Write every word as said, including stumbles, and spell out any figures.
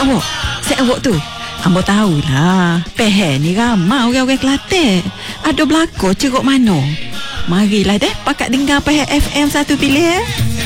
Awak, saya awak tu. Ambo tahulah, Pehe ni ramai orang-orang Kelantan. Ada belakang ceruk mana. Marilah deh pakat dengar Pehe F M satu pilih.